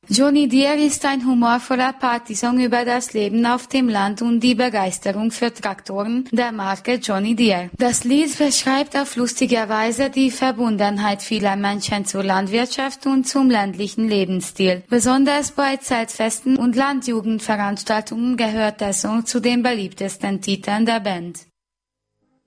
Johnny Deere ist ein humorvoller Partysong über das Leben auf dem Land und die Begeisterung für Traktoren der Marke Johnny Deere. Das Lied beschreibt auf lustige Weise die Verbundenheit vieler Menschen zur Landwirtschaft und zum ländlichen Lebensstil. Besonders bei Zeltfesten und Landjugendveranstaltungen gehört der Song zu den beliebtesten Titeln der Band.